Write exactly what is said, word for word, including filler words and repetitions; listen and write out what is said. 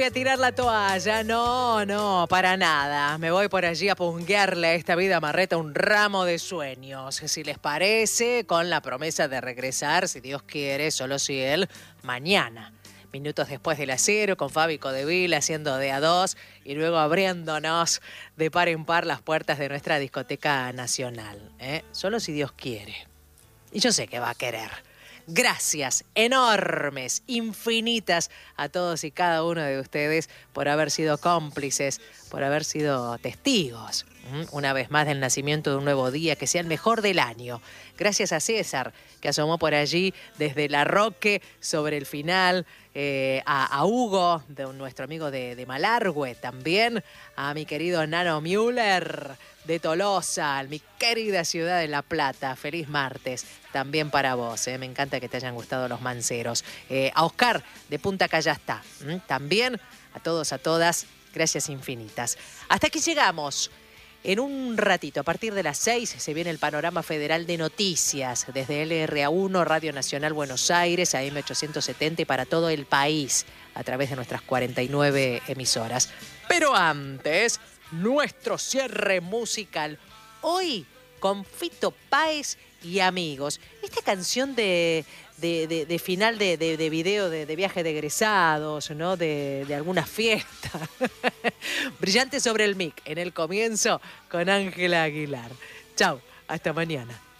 Voy a tirar la toalla, no, no, para nada. Me voy por allí a punguearle a esta vida marreta un ramo de sueños. Si les parece, con la promesa de regresar, si Dios quiere, solo si él, mañana. Minutos después del acero, con Fabi Codevil haciendo de a dos y luego abriéndonos de par en par las puertas de nuestra discoteca nacional. ¿eh? Solo si Dios quiere. Y yo sé que va a querer. Gracias enormes, infinitas a todos y cada uno de ustedes por haber sido cómplices, por haber sido testigos, ¿m? una vez más del nacimiento de un nuevo día, que sea el mejor del año. Gracias a César, que asomó por allí desde La Roque sobre el final, eh, a, a Hugo, de nuestro amigo de, de Malargüe, también a mi querido Nano Müller de Tolosa, mi querida ciudad de La Plata. Feliz martes también para vos, ¿eh? Me encanta que te hayan gustado los manceros. Eh, a Oscar de Punta Callastá, ¿m? también a todos, a todas, gracias infinitas. Hasta aquí llegamos. En un ratito, a partir de las seis, se viene el panorama federal de noticias desde L R A uno, Radio Nacional Buenos Aires, A M ochocientos setenta y para todo el país a través de nuestras cuarenta y nueve emisoras. Pero antes, nuestro cierre musical. Hoy con Fito Páez y amigos. Esta canción de, de, de, de final de, de, de video de, de viaje de egresados, ¿no? De, de alguna fiesta. Brillante sobre el mic en el comienzo con Ángela Aguilar. Chau, hasta mañana.